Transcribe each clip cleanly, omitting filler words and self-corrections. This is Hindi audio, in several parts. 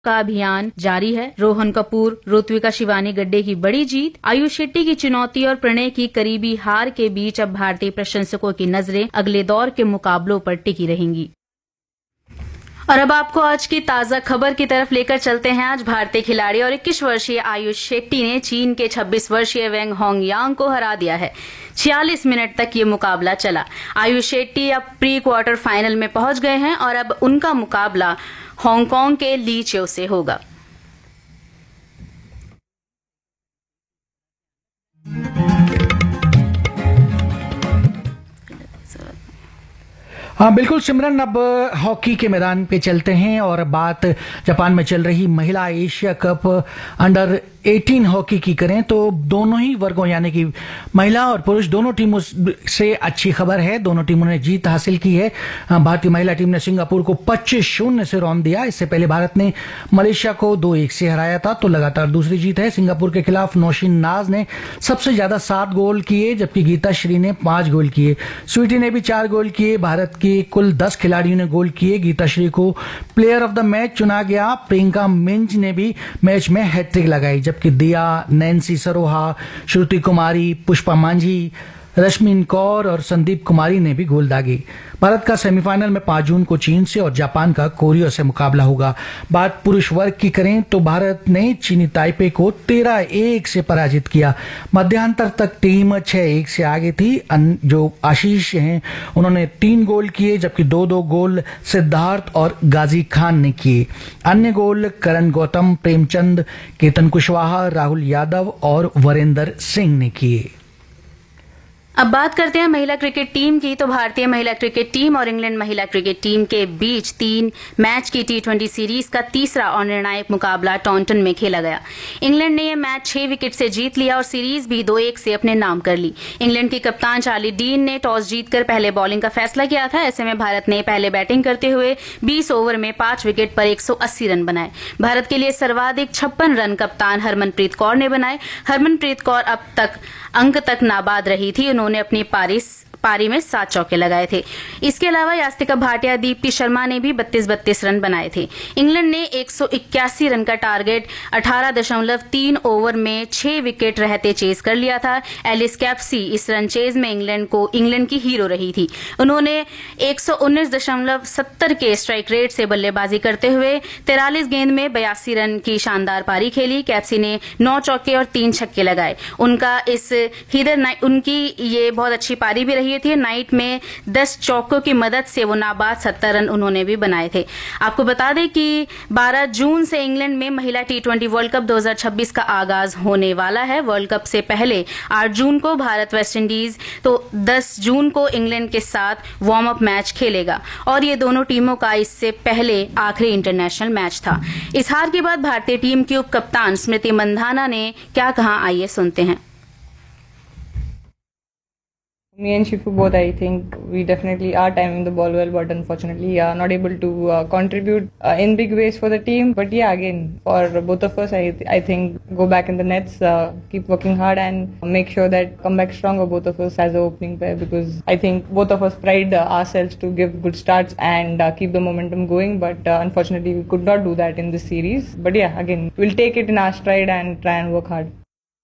का अभियान जारी है। रोहन कपूर, ऋत्विका शिवानी गड्डे की बड़ी जीत, आयुष शेट्टी की चुनौती और प्रणय की करीबी हार के बीच अब भारतीय प्रशंसकों की नजरें अगले दौर के मुकाबलों पर टिकी रहेंगी। और अब आपको आज की ताजा खबर की तरफ लेकर चलते हैं। आज भारतीय खिलाड़ी और 21 वर्षीय आयुष शेट्टी ने चीन के 26 वर्षीय वेंग होंगयांग को हरा दिया है। 46 मिनट तक ये मुकाबला चला। आयुष शेट्टी अब प्री क्वार्टर फाइनल में पहुंच गए हैं और अब उनका मुकाबला हांगकांग के ली च्यो से होगा। हाँ बिल्कुल सिमरन, अब हॉकी के मैदान पे चलते हैं और बात जापान में चल रही महिला एशिया कप अंडर 18 हॉकी की करें तो दोनों ही वर्गों यानी कि महिला और पुरुष दोनों टीमों से अच्छी खबर है। दोनों टीमों ने जीत हासिल की है। भारतीय महिला टीम ने सिंगापुर को 25-0 से रौंद दिया। इससे पहले भारत ने मलेशिया को 2-1 से हराया था, तो लगातार दूसरी जीत है। सिंगापुर के खिलाफ नौशीन नाज ने सबसे ज्यादा 7 गोल किए, जबकि गीता श्री ने 5 गोल किए। स्वीटी ने भी 4 गोल किए। भारत के कुल 10 खिलाड़ियों ने गोल किए। गीता श्री को प्लेयर ऑफ द मैच चुना गया। प्रियंका मिंज ने भी मैच में हैट्रिक लगाई, जबकि दिया, नैन्सी सरोहा, श्रुति कुमारी, पुष्पा मांझी, रश्मिन कौर और संदीप कुमारी ने भी गोल दागे। भारत का सेमीफाइनल में 5 जून को चीन से और जापान का कोरिया से मुकाबला होगा। बात पुरुष वर्ग की करें तो भारत ने चीनी ताइपे को 13-1 से पराजित किया। मध्यांतर तक टीम 6-1 से आगे थी। जो आशीष हैं उन्होंने 3 गोल किए, जबकि 2-2 गोल सिद्धार्थ और गाजी खान ने किए। अन्य गोल करण गौतम, प्रेमचंद, केतन कुशवाहा, राहुल यादव और वरेंद्र सिंह ने किए। अब बात करते हैं महिला क्रिकेट टीम की। तो भारतीय महिला क्रिकेट टीम और इंग्लैंड महिला क्रिकेट टीम के बीच 3 मैच की T20 सीरीज का तीसरा और निर्णायक मुकाबला टॉन्टन में खेला गया। इंग्लैंड ने यह मैच 6 विकेट से जीत लिया और सीरीज भी 2-1 से अपने नाम कर ली। इंग्लैंड की कप्तान चार्ली डीन ने टॉस जीतकर पहले बॉलिंग का फैसला किया था। ऐसे में भारत ने पहले बैटिंग करते हुए 20 ओवर में 5 विकेट पर 180 रन बनाए। भारत के लिए सर्वाधिक 56 रन कप्तान हरमनप्रीत कौर ने बनाए। हरमनप्रीत कौर अब तक अंक तक नाबाद रही थी। उन्होंने अपनी पारी में 7 चौके लगाए थे। इसके अलावा यास्तिका भाटिया, दीप्ति शर्मा ने भी 32 रन बनाए थे। इंग्लैंड ने 181 रन का टारगेट 18.3 ओवर में 6 विकेट रहते चेज कर लिया था। एलिस कैप्सी इस रन चेज में इंग्लैंड की हीरो रही थी। उन्होंने 119.70 के स्ट्राइक रेट से बल्लेबाजी करते हुए 43 गेंद में 82 रन की शानदार पारी खेली। कैप्सी ने 9 चौके और 3 छक्के लगाए। उनकी ये बहुत अच्छी पारी भी रही थी। नाइट में 10 चौकों की मदद से वो नाबाद 70 रन उन्होंने भी बनाए थे। आपको बता दें कि 12 जून से इंग्लैंड में महिला T20 वर्ल्ड कप 2026 का आगाज होने वाला है। वर्ल्ड कप से पहले 8 जून को भारत वेस्ट इंडीज, तो 10 जून को इंग्लैंड के साथ वार्म अप मैच खेलेगा और ये दोनों टीमों का इससे पहले आखिरी इंटरनेशनल मैच था। इस हार के बाद भारतीय टीम की उप कप्तान स्मृति मंधाना ने क्या कहा, आइए सुनते हैं। Me and Shifu both, I think we definitely are timing the ball well, but unfortunately not able to contribute in big ways for the team. But yeah, again, for both of us, I think go back in the nets, keep working hard and make sure that come back stronger, both of us as an opening pair, because I think both of us pride ourselves to give good starts and keep the momentum going. But unfortunately, we could not do that in this series. But yeah, again, we'll take it in our stride and try and work hard.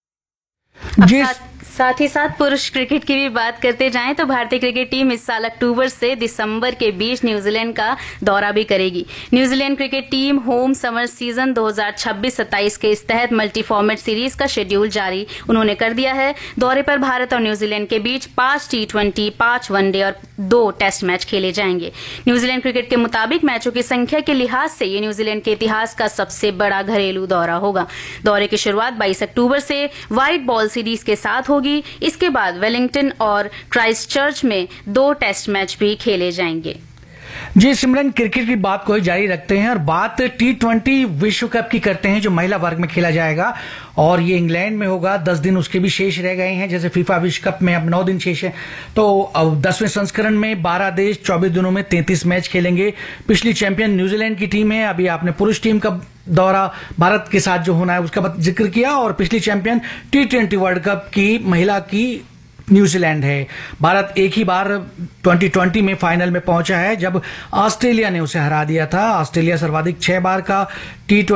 साथ ही साथ पुरुष क्रिकेट की भी बात करते जाएं तो भारतीय क्रिकेट टीम इस साल अक्टूबर से दिसंबर के बीच न्यूजीलैंड का दौरा भी करेगी। New Zealand cricket team home summer season 2026-27 के इस तहत मल्टी फॉर्मेट सीरीज का शेड्यूल जारी उन्होंने कर दिया है। दौरे पर भारत और न्यूजीलैंड के बीच 5 T20, 5 वनडे और 2 टेस्ट मैच खेले जाएंगे। न्यूजीलैंड क्रिकेट के मुताबिक मैचों की संख्या के लिहाज से ये न्यूजीलैंड के इतिहास का सबसे बड़ा घरेलू दौरा होगा। दौरे की शुरुआत 22 अक्टूबर से व्हाइट बॉल सीरीज के साथ होगी। इसके बाद वेलिंगटन और क्राइस्टचर्च में 2 टेस्ट मैच भी खेले जाएंगे। जी सिमरन, क्रिकेट की बात को जारी रखते हैं और बात T20 विश्व कप की करते हैं जो महिला वर्ग में खेला जाएगा और ये इंग्लैंड में होगा। 10 दिन उसके भी शेष रह गए हैं, जैसे फीफा विश्व कप में अब 9 दिन शेष है। तो अब 10वें संस्करण में 12 देश 24 दिनों में 33 मैच खेलेंगे। पिछली चैंपियन न्यूजीलैंड की टीम है। अभी आपने पुरुष टीम का दौरा भारत के साथ जो होना है उसका जिक्र किया और पिछली चैंपियन T20 वर्ल्ड कप की महिला की न्यूजीलैंड है। भारत एक ही बार 2020 में फाइनल में पहुंचा है जब ऑस्ट्रेलिया ने उसे हरा दिया था। ऑस्ट्रेलिया सर्वाधिक 6 बार का T20